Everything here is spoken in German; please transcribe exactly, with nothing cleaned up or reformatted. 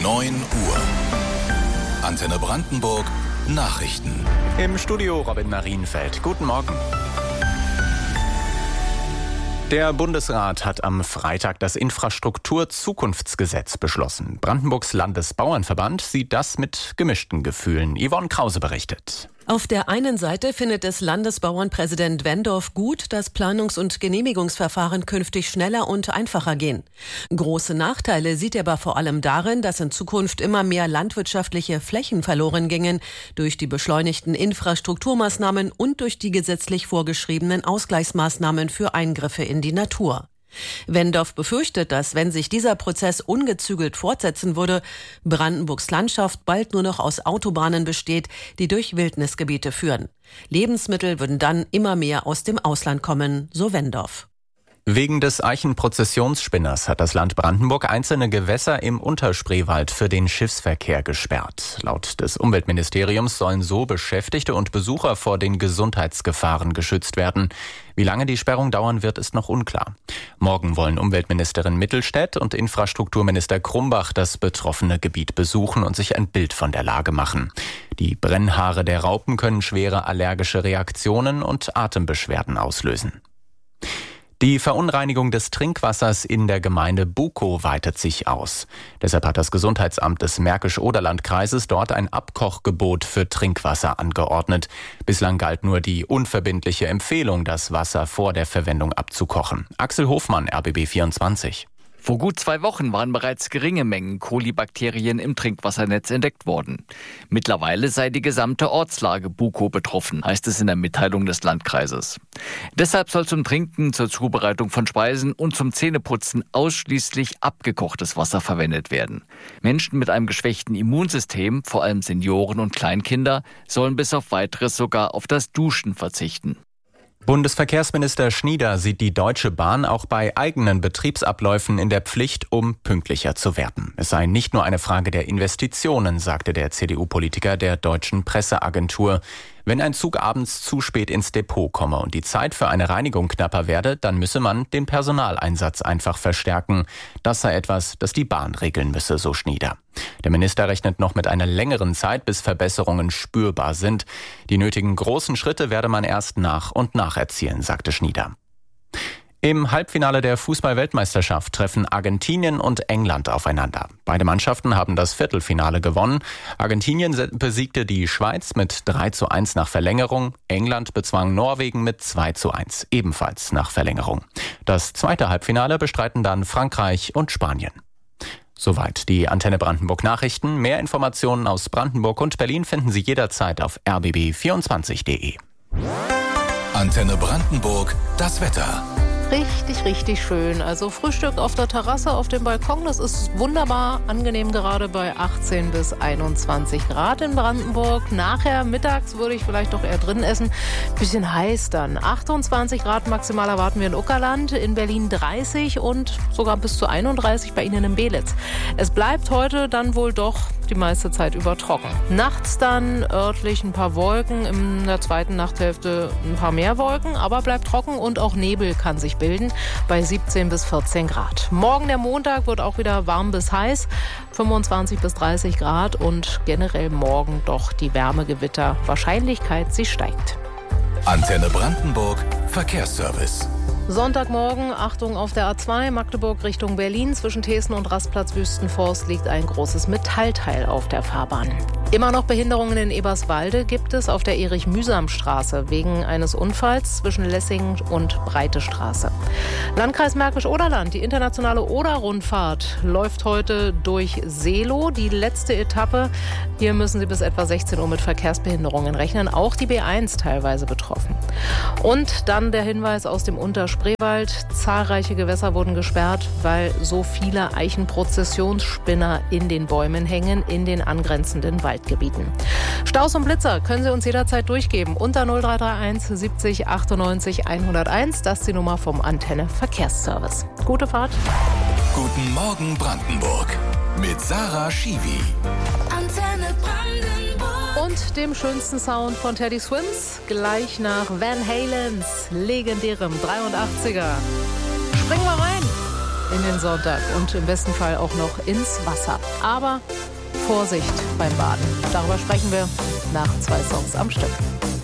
neun Uhr. Antenne Brandenburg Nachrichten. Im Studio Robin Marienfeld. Guten Morgen. Der Bundesrat hat am Freitag das Infrastruktur-Zukunftsgesetz beschlossen. Brandenburgs Landesbauernverband sieht das mit gemischten Gefühlen. Yvonne Krause berichtet. Auf der einen Seite findet es Landesbauernpräsident Wendorf gut, dass Planungs- und Genehmigungsverfahren künftig schneller und einfacher gehen. Große Nachteile sieht er aber vor allem darin, dass in Zukunft immer mehr landwirtschaftliche Flächen verloren gingen durch die beschleunigten Infrastrukturmaßnahmen und durch die gesetzlich vorgeschriebenen Ausgleichsmaßnahmen für Eingriffe in die Natur. Wendorf befürchtet, dass, wenn sich dieser Prozess ungezügelt fortsetzen würde, Brandenburgs Landschaft bald nur noch aus Autobahnen besteht, die durch Wildnisgebiete führen. Lebensmittel würden dann immer mehr aus dem Ausland kommen, so Wendorf. Wegen des Eichenprozessionsspinners hat das Land Brandenburg einzelne Gewässer im Unterspreewald für den Schiffsverkehr gesperrt. Laut des Umweltministeriums sollen so Beschäftigte und Besucher vor den Gesundheitsgefahren geschützt werden. Wie lange die Sperrung dauern wird, ist noch unklar. Morgen wollen Umweltministerin Mittelstädt und Infrastrukturminister Krumbach das betroffene Gebiet besuchen und sich ein Bild von der Lage machen. Die Brennhaare der Raupen können schwere allergische Reaktionen und Atembeschwerden auslösen. Die Verunreinigung des Trinkwassers in der Gemeinde Bukow weitet sich aus. Deshalb hat das Gesundheitsamt des Märkisch-Oderland-Kreises dort ein Abkochgebot für Trinkwasser angeordnet. Bislang galt nur die unverbindliche Empfehlung, das Wasser vor der Verwendung abzukochen. Axel Hofmann, R B B vierundzwanzig. Vor gut zwei Wochen waren bereits geringe Mengen Kolibakterien im Trinkwassernetz entdeckt worden. Mittlerweile sei die gesamte Ortslage Bukow betroffen, heißt es in der Mitteilung des Landkreises. Deshalb soll zum Trinken, zur Zubereitung von Speisen und zum Zähneputzen ausschließlich abgekochtes Wasser verwendet werden. Menschen mit einem geschwächten Immunsystem, vor allem Senioren und Kleinkinder, sollen bis auf Weiteres sogar auf das Duschen verzichten. Bundesverkehrsminister Schnieder sieht die Deutsche Bahn auch bei eigenen Betriebsabläufen in der Pflicht, um pünktlicher zu werden. Es sei nicht nur eine Frage der Investitionen, sagte der C D U-Politiker der Deutschen Presseagentur. Wenn ein Zug abends zu spät ins Depot komme und die Zeit für eine Reinigung knapper werde, dann müsse man den Personaleinsatz einfach verstärken. Das sei etwas, das die Bahn regeln müsse, so Schnieder. Der Minister rechnet noch mit einer längeren Zeit, bis Verbesserungen spürbar sind. Die nötigen großen Schritte werde man erst nach und nach erzielen, sagte Schnieder. Im Halbfinale der Fußball-Weltmeisterschaft treffen Argentinien und England aufeinander. Beide Mannschaften haben das Viertelfinale gewonnen. Argentinien besiegte die Schweiz mit drei zu eins nach Verlängerung. England bezwang Norwegen mit zwei zu eins, ebenfalls nach Verlängerung. Das zweite Halbfinale bestreiten dann Frankreich und Spanien. Soweit die Antenne Brandenburg Nachrichten. Mehr Informationen aus Brandenburg und Berlin finden Sie jederzeit auf r b b vierundzwanzig punkt de. Antenne Brandenburg, das Wetter. Richtig, richtig schön. Also Frühstück auf der Terrasse, auf dem Balkon, das ist wunderbar angenehm, gerade bei achtzehn bis einundzwanzig Grad in Brandenburg. Nachher mittags würde ich vielleicht doch eher drin essen. Bisschen heiß dann. achtundzwanzig Grad maximal erwarten wir in Uckerland, in Berlin dreißig und sogar bis zu einunddreißig bei Ihnen in Belitz. Es bleibt heute dann wohl doch die meiste Zeit über trocken. Nachts dann örtlich ein paar Wolken, in der zweiten Nachthälfte ein paar mehr Wolken, aber bleibt trocken und auch Nebel kann sich bilden bei siebzehn bis vierzehn Grad. Morgen der Montag wird auch wieder warm bis heiß, fünfundzwanzig bis dreißig Grad und generell morgen doch die Wärmegewitter. Wahrscheinlichkeit, sie steigt. Antenne Brandenburg Verkehrsservice. Sonntagmorgen, Achtung auf der A zwei, Magdeburg Richtung Berlin. Zwischen Thesen und Rastplatz Wüstenforst liegt ein großes Metallteil auf der Fahrbahn. Immer noch Behinderungen in Eberswalde gibt es auf der Erich-Mühsam-Straße wegen eines Unfalls zwischen Lessing und Breite Straße. Landkreis Märkisch-Oderland, die internationale Oder-Rundfahrt läuft heute durch Seelow. Die letzte Etappe, hier müssen Sie bis etwa sechzehn Uhr mit Verkehrsbehinderungen rechnen. Auch die B eins teilweise betroffen. Und dann der Hinweis aus dem Unterspreewald. Zahlreiche Gewässer wurden gesperrt, weil so viele Eichenprozessionsspinner in den Bäumen hängen, in den angrenzenden Waldgebieten. Staus und Blitzer können Sie uns jederzeit durchgeben. Unter null drei drei eins siebzig achtundneunzig hunderteins. Das ist die Nummer vom Antenne Verkehrsservice. Gute Fahrt. Guten Morgen Brandenburg mit Sarah Schiwi. Antenne Brandenburg. Und dem schönsten Sound von Teddy Swims, gleich nach Van Halens legendärem dreiundachtziger. Springen wir rein. in den Sonntag und im besten Fall auch noch ins Wasser. Aber Vorsicht beim Baden. Darüber sprechen wir nach zwei Songs am Stück.